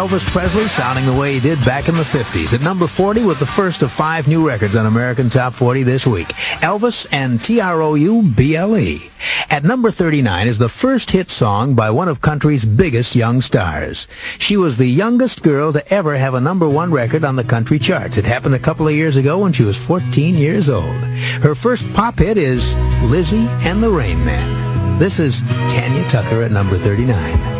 Elvis Presley sounding the way he did back in the 50s. At number 40 with the first of 5 new records on American Top 40 this week. Elvis and Trouble. At number 39 is the first hit song by one of country's biggest young stars. She was the youngest girl to ever have a number 1 record on the country charts. It happened a couple of years ago when she was 14 years old. Her first pop hit is Lizzie and the Rain Man. This is Tanya Tucker at number 39.